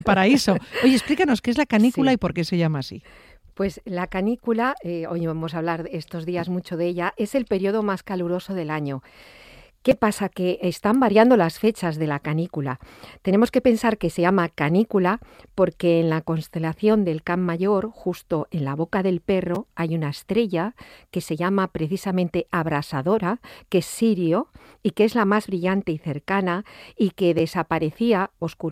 paraíso. Oye, explícanos qué es la canícula Sí. y por qué se llama así. Pues la canícula, hoy vamos a hablar estos días mucho de ella, es el periodo más caluroso del año. ¿Qué pasa? Que están variando las fechas de la canícula. Tenemos que pensar que se llama canícula porque en la constelación del Can Mayor, justo en la boca del perro, hay una estrella que se llama precisamente abrasadora, que es Sirio y que es la más brillante y cercana y que desaparecía,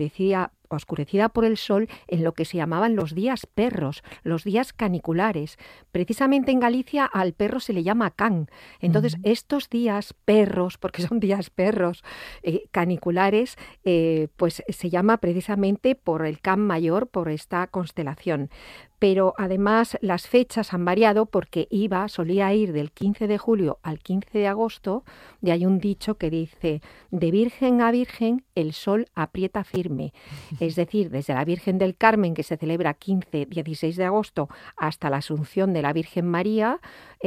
oscurecida por el sol en lo que se llamaban los días perros, los días caniculares. Precisamente en Galicia al perro se le llama can. Entonces, estos días perros, porque son días perros caniculares, pues se llama precisamente por el Can Mayor, por esta constelación. Pero además las fechas han variado porque solía ir del 15 de julio al 15 de agosto, y hay un dicho que dice, de virgen a virgen el sol aprieta firme. Es decir, desde la Virgen del Carmen, que se celebra 15-16 de agosto, hasta la Asunción de la Virgen María,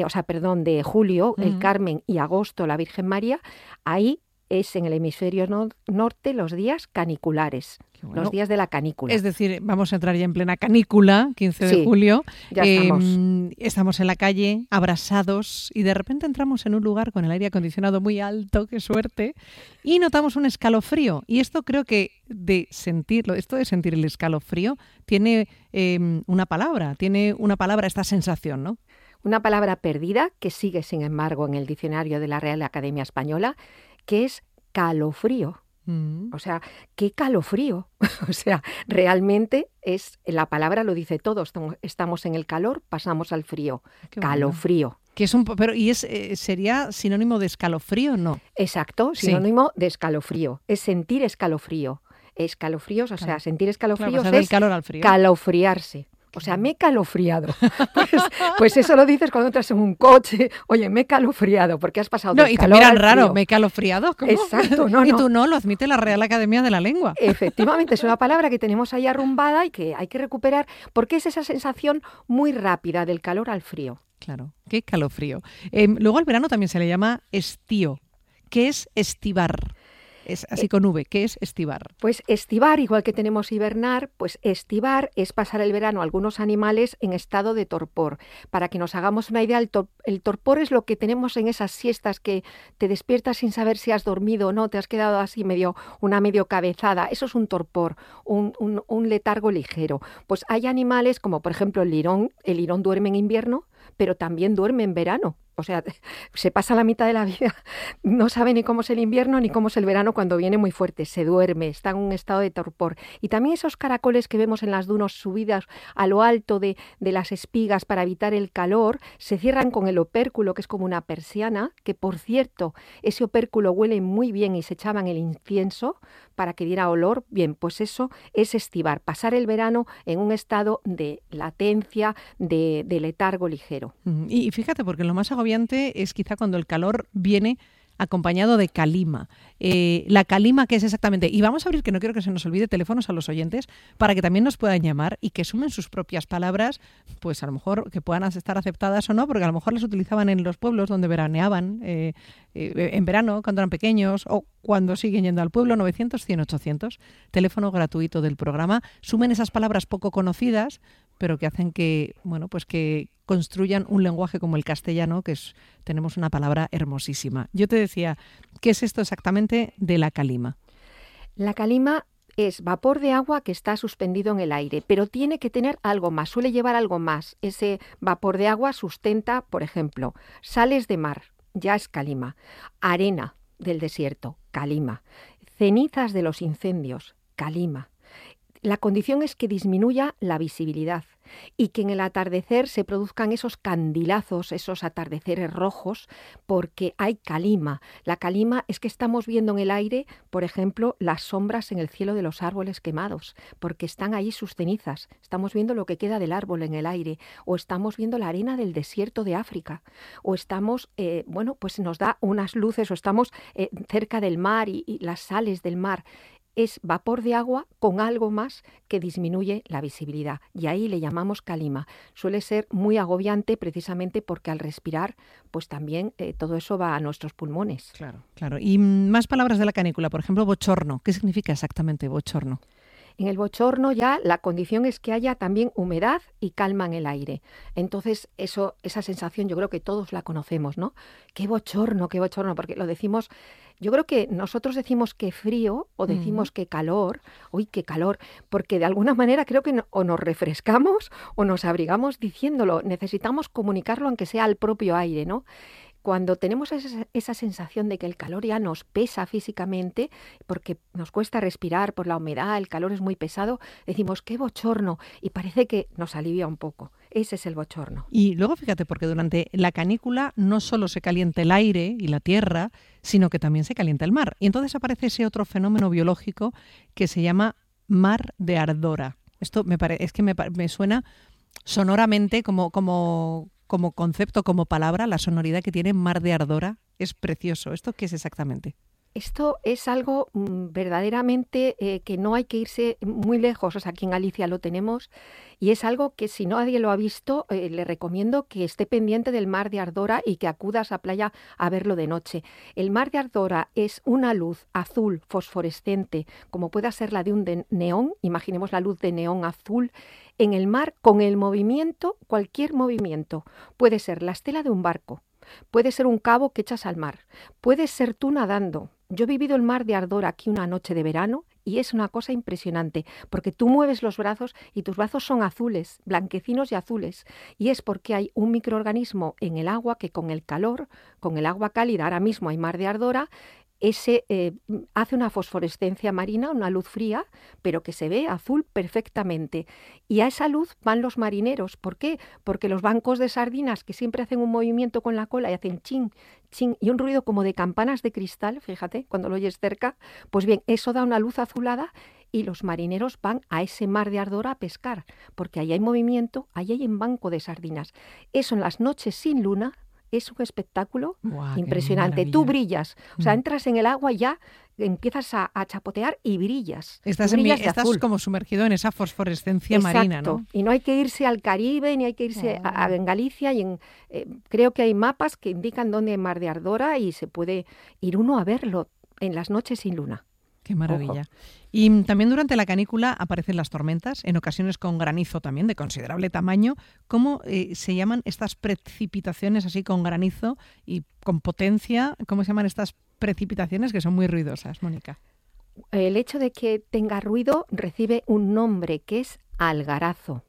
de julio, el Carmen, y agosto, la Virgen María, ahí es en el hemisferio norte los días caniculares. Bueno, los días de la canícula. Es decir, vamos a entrar ya en plena canícula, 15 de julio. Ya estamos. Estamos en la calle, abrasados, y de repente entramos en un lugar con el aire acondicionado muy alto, qué suerte, y notamos un escalofrío. Y esto creo que esto de sentir el escalofrío, tiene una palabra esta sensación, ¿no? Una palabra perdida que sigue, sin embargo, en el diccionario de la Real Academia Española, que es calofrío. O sea, ¿qué calofrío? O sea, realmente la palabra lo dice todo. Estamos en el calor, pasamos al frío. Qué Calofrío. Bueno. Que es sería sinónimo de escalofrío, ¿no? Exacto, sinónimo de escalofrío. Es sentir escalofrío. Escalofríos, o sea, sentir escalofríos del calor al frío. Calofriarse. O sea, me he calofriado. Pues eso lo dices cuando entras en un coche. Oye, me he calofriado porque has pasado del calor al frío. No, y te miran raro, me he calofriado. ¿Cómo? Exacto, no. Y tú no, lo admite la Real Academia de la Lengua. Efectivamente, es una palabra que tenemos ahí arrumbada y que hay que recuperar porque es esa sensación muy rápida del calor al frío. Claro, qué calofrío. Luego al verano también se le llama estío. ¿Qué es estivar? Es así con V. ¿Qué es estivar? Pues estivar, igual que tenemos hibernar, pues estivar es pasar el verano a algunos animales en estado de torpor. Para que nos hagamos una idea, el torpor es lo que tenemos en esas siestas que te despiertas sin saber si has dormido o no, te has quedado así medio cabezada. Eso es un torpor, un letargo ligero. Pues hay animales como por ejemplo el lirón duerme en invierno, pero también duerme en verano. O sea, se pasa la mitad de la vida, no sabe ni cómo es el invierno ni cómo es el verano cuando viene muy fuerte, se duerme, está en un estado de torpor. Y también esos caracoles que vemos en las dunas subidas a lo alto de las espigas para evitar el calor, se cierran con el opérculo, que es como una persiana, que por cierto, ese opérculo huele muy bien y se echaban el incienso para que diera olor. Bien, pues eso es estivar, pasar el verano en un estado de latencia, de letargo ligero. Y fíjate, porque lo más agobiante es quizá cuando el calor viene acompañado de calima. La calima, ¿qué es exactamente? Y vamos a abrir, que no quiero que se nos olvide, teléfonos a los oyentes para que también nos puedan llamar y que sumen sus propias palabras, pues a lo mejor que puedan estar aceptadas o no, porque a lo mejor las utilizaban en los pueblos donde veraneaban en verano, cuando eran pequeños o cuando siguen yendo al pueblo. 900-100-800, teléfono gratuito del programa. Sumen esas palabras poco conocidas, pero que hacen que, bueno, pues que construyan un lenguaje como el castellano, que tenemos una palabra hermosísima. Yo te decía, ¿qué es esto exactamente de la calima? La calima es vapor de agua que está suspendido en el aire, pero tiene que tener algo más, suele llevar algo más. Ese vapor de agua sustenta, por ejemplo, sales de mar, ya es calima, arena del desierto, calima, cenizas de los incendios, calima. La condición es que disminuya la visibilidad y que en el atardecer se produzcan esos candilazos, esos atardeceres rojos, porque hay calima. La calima es que estamos viendo en el aire, por ejemplo, las sombras en el cielo de los árboles quemados, porque están ahí sus cenizas. Estamos viendo lo que queda del árbol en el aire, o estamos viendo la arena del desierto de África, o estamos, pues nos da unas luces, o estamos cerca del mar y las sales del mar. Es vapor de agua con algo más que disminuye la visibilidad y ahí le llamamos calima. Suele ser muy agobiante precisamente porque al respirar pues también todo eso va a nuestros pulmones. Claro. Y más palabras de la canícula, por ejemplo, bochorno. ¿Qué significa exactamente bochorno? En el bochorno ya la condición es que haya también humedad y calma en el aire. Entonces, esa sensación yo creo que todos la conocemos, ¿no? Qué bochorno, porque lo decimos, yo creo que nosotros decimos que frío o decimos que calor, uy, qué calor, porque de alguna manera creo que o nos refrescamos o nos abrigamos diciéndolo. Necesitamos comunicarlo aunque sea al propio aire, ¿no? Cuando tenemos esa sensación de que el calor ya nos pesa físicamente, porque nos cuesta respirar por la humedad, el calor es muy pesado, decimos, qué bochorno, y parece que nos alivia un poco. Ese es el bochorno. Y luego fíjate, porque durante la canícula no solo se calienta el aire y la tierra, sino que también se calienta el mar. Y entonces aparece ese otro fenómeno biológico que se llama mar de ardora. Esto me suena sonoramente como concepto, como palabra, la sonoridad que tiene mar de ardora es precioso. ¿Esto qué es exactamente? Esto es algo verdaderamente que no hay que irse muy lejos. O sea, aquí en Galicia lo tenemos y es algo que si nadie lo ha visto, le recomiendo que esté pendiente del mar de ardora y que acudas a playa a verlo de noche. El mar de ardora es una luz azul fosforescente, como pueda ser la de un neón. Imaginemos la luz de neón azul en el mar con el movimiento, cualquier movimiento. Puede ser la estela de un barco, puede ser un cabo que echas al mar, puede ser tú nadando. Yo he vivido el mar de ardor aquí una noche de verano y es una cosa impresionante, porque tú mueves los brazos y tus brazos son azules, blanquecinos y azules, y es porque hay un microorganismo en el agua que con el calor, con el agua cálida, ahora mismo hay mar de ardora, hace una fosforescencia marina, una luz fría, pero que se ve azul perfectamente. Y a esa luz van los marineros. ¿Por qué? Porque los bancos de sardinas, que siempre hacen un movimiento con la cola y hacen chin, chin, y un ruido como de campanas de cristal, fíjate, cuando lo oyes cerca, pues bien, eso da una luz azulada y los marineros van a ese mar de ardora a pescar, porque ahí hay movimiento, ahí hay un banco de sardinas. Eso en las noches sin luna es un espectáculo impresionante. Tú brillas, o sea, entras en el agua y ya empiezas a chapotear y brillas. Estás como sumergido en esa fosforescencia marina, ¿no? Y no hay que irse al Caribe, ni hay que irse en Galicia. Creo que hay mapas que indican dónde hay mar de ardora y se puede ir uno a verlo en las noches sin luna. Qué maravilla. Ojo. Y también durante la canícula aparecen las tormentas, en ocasiones con granizo también de considerable tamaño. ¿Cómo se llaman estas precipitaciones así con granizo y con potencia? ¿Cómo se llaman estas precipitaciones que son muy ruidosas, Mónica? El hecho de que tenga ruido recibe un nombre que es algarazo.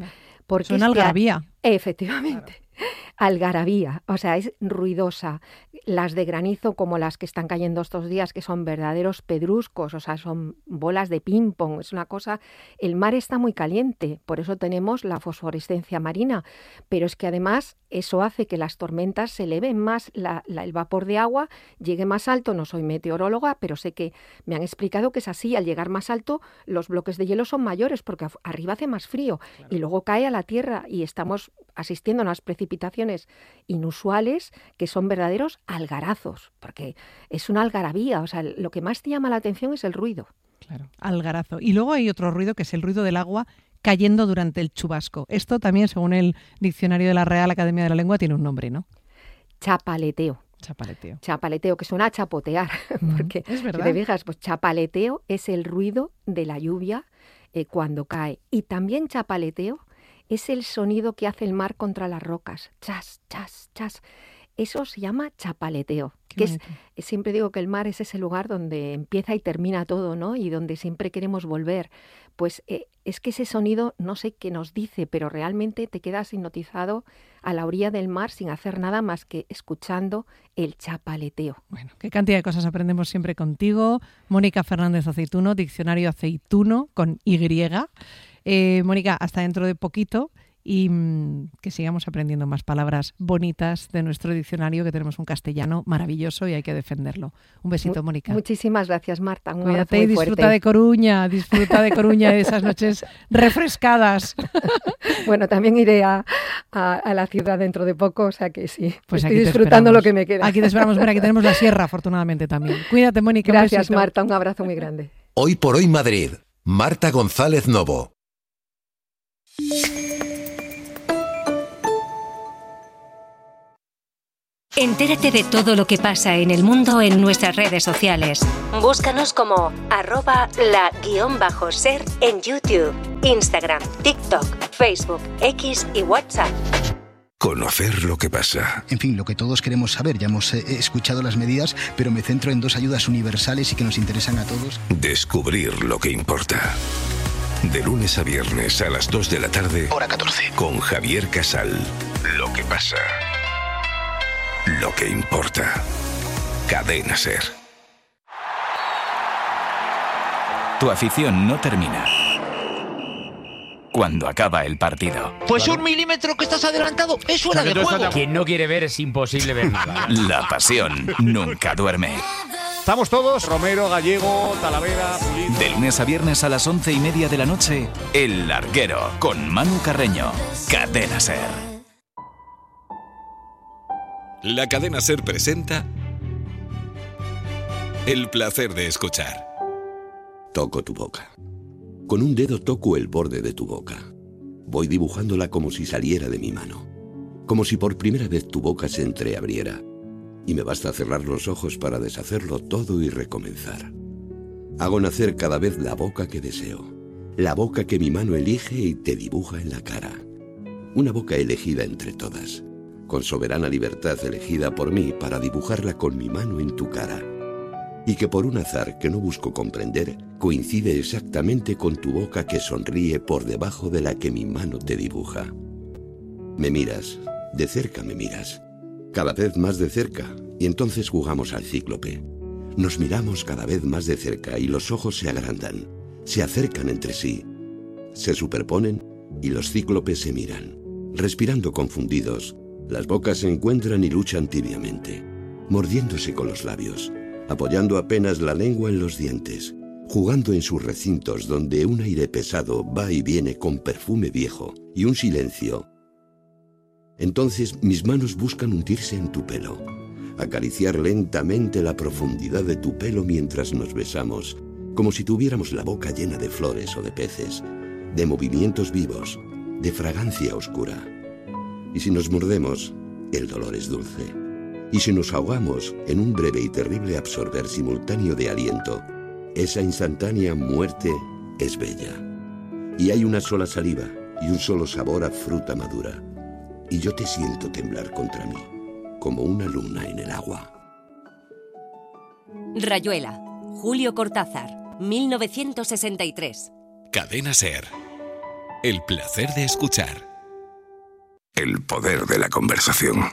Suena algarabía. Efectivamente. Claro. Algarabía, o sea, es ruidosa. Las de granizo, como las que están cayendo estos días, que son verdaderos pedruscos, o sea, son bolas de ping-pong, es una cosa... El mar está muy caliente, por eso tenemos la fosforescencia marina, pero es que además eso hace que las tormentas se eleven más, el vapor de agua llegue más alto. No soy meteoróloga, pero sé que me han explicado que es así. Al llegar más alto, los bloques de hielo son mayores porque arriba hace más frío, claro. Y luego cae a la tierra y estamos asistiendo a unas precipitaciones inusuales que son verdaderos algarazos, porque es una algarabía, o sea, lo que más te llama la atención es el ruido. Claro, algarazo. Y luego hay otro ruido que es el ruido del agua cayendo durante el chubasco. Esto también, según el diccionario de la Real Academia de la Lengua, tiene un nombre, ¿no? Chapaleteo. Chapaleteo, que suena a chapotear, porque es verdad. Si te fijas, pues chapaleteo es el ruido de la lluvia cuando cae. Y también chapaleteo es el sonido que hace el mar contra las rocas. Chas, chas, chas. Eso se llama chapaleteo. Siempre digo que el mar es ese lugar donde empieza y termina todo, ¿no? Y donde siempre queremos volver. Pues es que ese sonido, no sé qué nos dice, pero realmente te quedas hipnotizado a la orilla del mar sin hacer nada más que escuchando el chapaleteo. Bueno, qué cantidad de cosas aprendemos siempre contigo. Mónica Fernández Aceituno, diccionario aceituno con Y. Mónica, hasta dentro de poquito y que sigamos aprendiendo más palabras bonitas de nuestro diccionario, que tenemos un castellano maravilloso y hay que defenderlo. Un besito, Mónica. Muchísimas gracias, Marta. Un Cuídate y disfruta de Coruña, de esas noches refrescadas. Bueno, también iré a la ciudad dentro de poco, o sea que sí, pues estoy disfrutando lo que me queda. Aquí te esperamos, mira, aquí tenemos la sierra, afortunadamente también. Cuídate, Mónica. Gracias, Marta, un abrazo muy grande. Hoy por hoy Madrid, Marta González Novo. Entérate de todo lo que pasa en el mundo en nuestras redes sociales. Búscanos como @la_ser en YouTube, Instagram, TikTok, Facebook, X y WhatsApp. Conocer lo que pasa. En fin, lo que todos queremos saber. Ya hemos escuchado las medidas, pero me centro en 2 ayudas universales y que nos interesan a todos. Descubrir lo que importa. De lunes a viernes a las 2 de la tarde. Hora 14. Con Javier Casal. Lo que pasa. Lo que importa. Cadena SER. Tu afición no termina cuando acaba el partido. Pues 1 milímetro que estás adelantado es fuera de juego. Quien no quiere ver es imposible ver nada. La pasión nunca duerme. Estamos todos, Romero, Gallego, Talavera, Pulido. De lunes a viernes a las 11:30 de la noche, El Larguero, con Manu Carreño. Cadena SER. La Cadena SER presenta El placer de escuchar. Toco tu boca. Con un dedo toco el borde de tu boca. Voy dibujándola como si saliera de mi mano. Como si por primera vez tu boca se entreabriera. Y me basta cerrar los ojos para deshacerlo todo y recomenzar. Hago nacer cada vez la boca que deseo. La boca que mi mano elige y te dibuja en la cara. Una boca elegida entre todas. Con soberana libertad elegida por mí para dibujarla con mi mano en tu cara. Y que por un azar que no busco comprender, coincide exactamente con tu boca que sonríe por debajo de la que mi mano te dibuja. Me miras, de cerca me miras, cada vez más de cerca, y entonces jugamos al cíclope. Nos miramos cada vez más de cerca y los ojos se agrandan, se acercan entre sí, se superponen y los cíclopes se miran, respirando confundidos. Las bocas se encuentran y luchan tibiamente, mordiéndose con los labios, apoyando apenas la lengua en los dientes, jugando en sus recintos donde un aire pesado va y viene con perfume viejo y un silencio. Entonces mis manos buscan hundirse en tu pelo, acariciar lentamente la profundidad de tu pelo mientras nos besamos, como si tuviéramos la boca llena de flores o de peces, de movimientos vivos, de fragancia oscura. Y si nos mordemos, el dolor es dulce. Y si nos ahogamos en un breve y terrible absorber simultáneo de aliento, esa instantánea muerte es bella. Y hay una sola saliva y un solo sabor a fruta madura. Y yo te siento temblar contra mí, como una luna en el agua. Rayuela, Julio Cortázar, 1963. Cadena SER. El placer de escuchar. El poder de la conversación.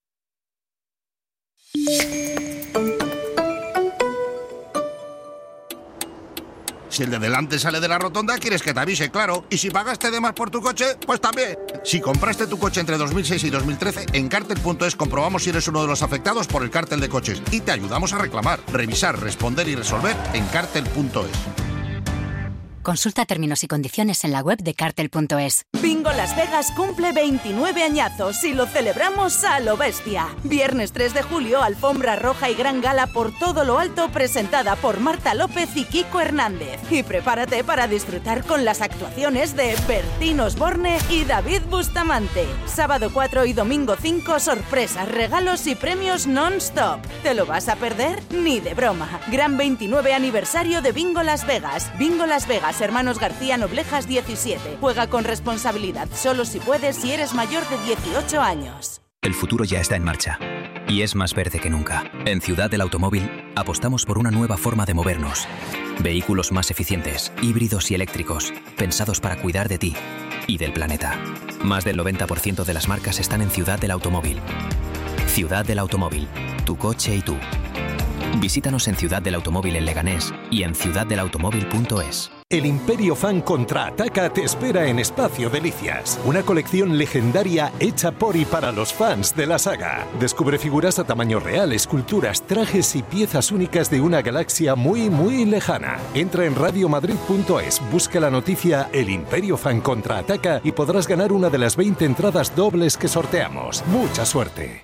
Si el de delante sale de la rotonda, quieres que te avise, claro. Y si pagaste de más por tu coche, pues también. Si compraste tu coche entre 2006 y 2013, en Cartel.es comprobamos si eres uno de los afectados por el cártel de coches y te ayudamos a reclamar, revisar, responder y resolver en Cartel.es. Consulta términos y condiciones en la web de Cartel.es. Bingo Las Vegas cumple 29 añazos y lo celebramos a lo bestia. Viernes 3 de julio, alfombra roja y gran gala por todo lo alto presentada por Marta López y Kiko Hernández. Y prepárate para disfrutar con las actuaciones de Bertín Osborne y David Bustamante. Sábado 4 y domingo 5, sorpresas, regalos y premios non-stop. ¿Te lo vas a perder? Ni de broma. Gran 29 aniversario de Bingo Las Vegas. Bingo Las Vegas, Hermanos García Noblejas 17. Juega con responsabilidad, solo si puedes, si eres mayor de 18 años. El futuro ya está en marcha y es más verde que nunca. En Ciudad del Automóvil apostamos por una nueva forma de movernos. Vehículos más eficientes, híbridos y eléctricos, pensados para cuidar de ti y del planeta. Más del 90% de las marcas están en Ciudad del Automóvil. Ciudad del Automóvil, tu coche y tú. Visítanos en Ciudad del Automóvil en Leganés y en ciudaddelautomóvil.es. El Imperio Fan Contraataca te espera en Espacio Delicias, una colección legendaria hecha por y para los fans de la saga. Descubre figuras a tamaño real, esculturas, trajes y piezas únicas de una galaxia muy, muy lejana. Entra en radiomadrid.es, busca la noticia El Imperio Fan Contraataca y podrás ganar una de las 20 entradas dobles que sorteamos. ¡Mucha suerte!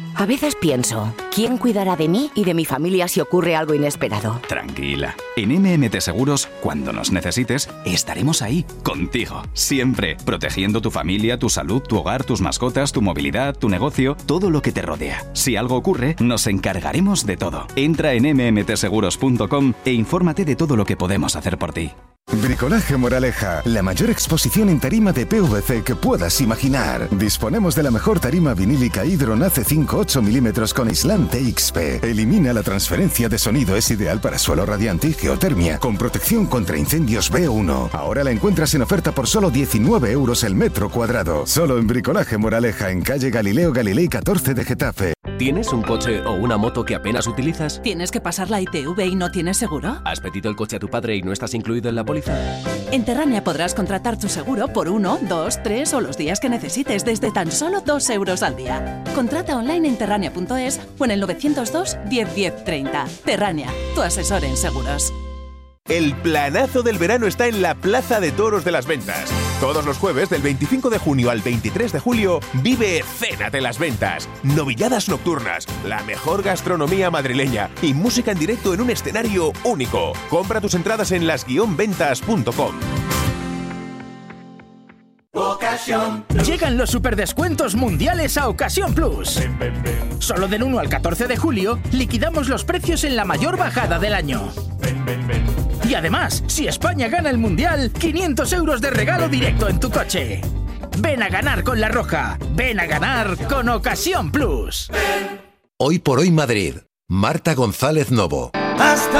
A veces pienso, ¿quién cuidará de mí y de mi familia si ocurre algo inesperado? Tranquila. En MMT Seguros, cuando nos necesites, estaremos ahí, contigo, siempre, protegiendo tu familia, tu salud, tu hogar, tus mascotas, tu movilidad, tu negocio, todo lo que te rodea. Si algo ocurre, nos encargaremos de todo. Entra en mmtseguros.com e infórmate de todo lo que podemos hacer por ti. Bricolaje Moraleja, la mayor exposición en tarima de PVC que puedas imaginar. Disponemos de la mejor tarima vinílica Hydron AC5 8 mm con aislante XP. Elimina la transferencia de sonido, es ideal para suelo radiante y geotermia, con protección contra incendios B1. Ahora la encuentras en oferta por solo 19 euros el metro cuadrado. Solo en Bricolaje Moraleja, en calle Galileo Galilei 14 de Getafe. ¿Tienes un coche o una moto que apenas utilizas? ¿Tienes que pasar la ITV y no tienes seguro? ¿Has pedido el coche a tu padre y no estás incluido en la póliza? En Terrania podrás contratar tu seguro por 1, 2, 3 o los días que necesites desde tan solo 2 euros al día. Contrata online en terrania.es o en el 902 10 10 30. Terrania, tu asesor en seguros. El planazo del verano está en la Plaza de Toros de las Ventas. Todos los jueves, del 25 de junio al 23 de julio, vive Cénate las Ventas. Novilladas nocturnas, la mejor gastronomía madrileña y música en directo en un escenario único. Compra tus entradas en las-ventas.com. Llegan los superdescuentos mundiales a Ocasión Plus. Solo del 1 al 14 de julio liquidamos los precios en la mayor bajada del año. Y además, si España gana el Mundial, 500 euros de regalo directo en tu coche. Ven a ganar con La Roja. Ven a ganar con Ocasión Plus. Hoy por hoy Madrid. Marta González Novo. Hasta